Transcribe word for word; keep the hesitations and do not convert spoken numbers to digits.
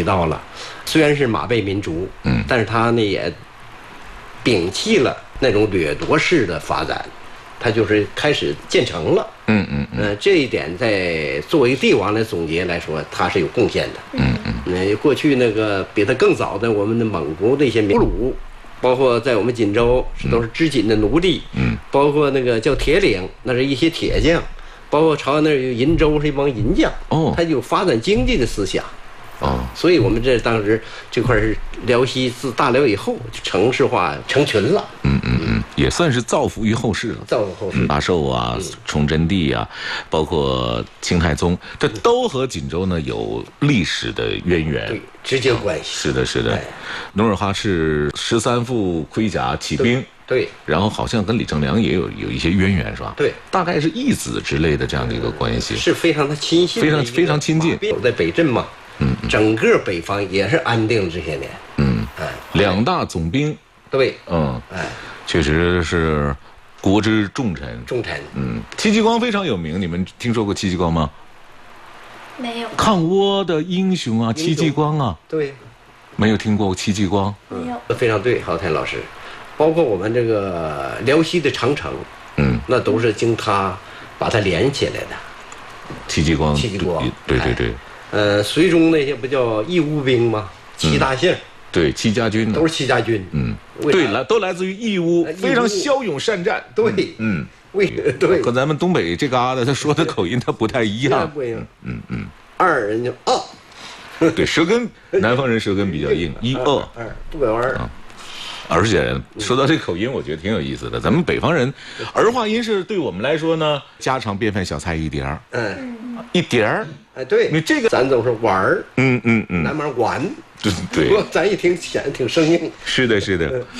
道了，虽然是马背民族， 嗯， 但是他呢也摒弃了那种掠夺式的发展，他就是开始建成了。 嗯嗯嗯， 呃，这一点在作为帝王来总结来说，他是有贡献的。 嗯嗯， 呃，过去那个比他更早的我们的蒙古那些俘虏，包括在我们锦州是都是织锦的奴隶， 嗯， 包括那个叫铁岭，那是一些铁匠，包括朝阳那儿有银州是一帮银匠， 哦， 他有发展经济的思想。 哦， 所以我们这当时这块是辽西自大辽以后就城市化成群了， 嗯嗯嗯，也算是造福于后世了。 造福后世。 八寿啊，崇祯帝啊，包括清太宗，这都和锦州呢有历史的渊源， 对，直接关系。 是的，是的哎。 努尔哈赤十三副盔甲起兵， 对， 然后好像跟李成梁也有有一些渊源，是吧？ 对， 大概是义子之类的这样的一个关系， 是非常的亲信， 非常非常亲近。 有在北镇嘛， 嗯， 整个北方也是安定了这些年。 嗯， 哎， 两大总兵， 对， 嗯， 哎， 确实是国之重臣。 重臣， 嗯，戚继光非常有名，你们听说过戚继光吗？ 没有。 抗倭的英雄啊，戚继光啊， 对， 没有听过戚继光？ 没有。 非常对，郝泰老师，包括我们这个辽西的长城， 嗯， 那都是经他把它连起来的。 戚继光， 戚继光， 对对对， 呃，隋中那些不叫义乌兵吗？戚大姓， 对，戚家军都是戚家军， 嗯， 为啥对，来都来自于义乌， 呃义乌非常骁勇善战。 对， 嗯， 为对， 和咱们东北这旮瘩他说的口音他不太一样。 不一样。 嗯嗯， 二人就啊， 对，舌根，南方人舌根比较硬，一二二不拐弯儿。 而且说到这口音，我觉得挺有意思的。咱们北方人儿化音是对我们来说呢，家常便饭小菜一碟儿， 嗯， 一碟儿。 哎，对， 你这个咱总是玩儿， 嗯嗯嗯， 南方玩， 对对不过，咱一听显得挺生硬。 是的，是的。